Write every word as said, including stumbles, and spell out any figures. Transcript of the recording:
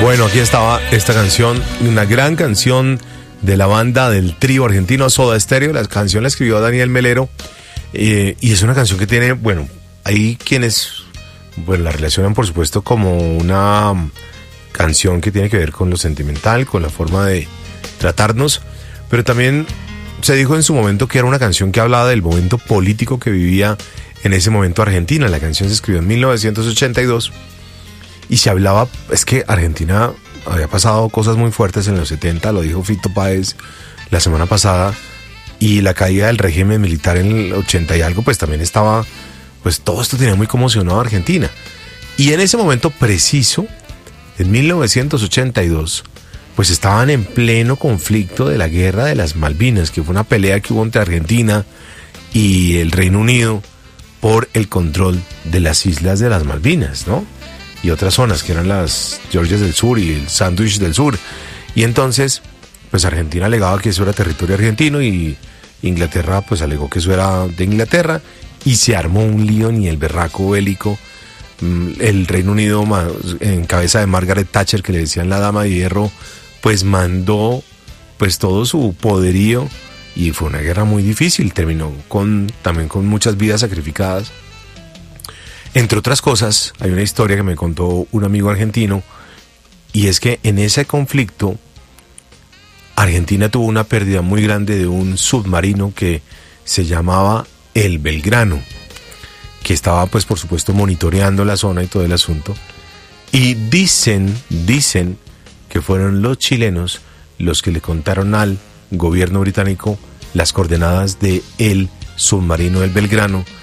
Bueno, aquí estaba esta canción, una gran canción de la banda del trío argentino Soda Stereo. La canción la escribió Daniel Melero eh, y es una canción que tiene, bueno, hay quienes bueno, la relacionan por supuesto como una canción que tiene que ver con lo sentimental, con la forma de tratarnos, pero también se dijo en su momento que era una canción que hablaba del momento político que vivía en ese momento Argentina. La canción se escribió en mil novecientos ochenta y dos y se hablaba, es que Argentina había pasado cosas muy fuertes en los setenta, lo dijo Fito Páez la semana pasada, y la caída del régimen militar en el ochenta y algo, pues también estaba, pues todo esto tenía muy conmocionado a Argentina. Y en ese momento preciso, en mil novecientos ochenta y dos, pues estaban en pleno conflicto de la guerra de las Malvinas, que fue una pelea que hubo entre Argentina y el Reino Unido por el control de las islas de las Malvinas, ¿no? Y otras zonas que eran las Georgias del Sur y el Sándwich del Sur. Y entonces, pues Argentina alegaba que eso era territorio argentino y Inglaterra pues alegó que eso era de Inglaterra, y se armó un lío ni el berraco bélico. El Reino Unido, en cabeza de Margaret Thatcher, que le decían la dama de hierro, pues mandó pues todo su poderío, y fue una guerra muy difícil, terminó con también con muchas vidas sacrificadas. Entre otras cosas, hay una historia que me contó un amigo argentino, y es que en ese conflicto Argentina tuvo una pérdida muy grande de un submarino que se llamaba el Belgrano, que estaba pues por supuesto monitoreando la zona y todo el asunto, y dicen, dicen que fueron los chilenos los que le contaron al gobierno británico las coordenadas de el submarino del Belgrano,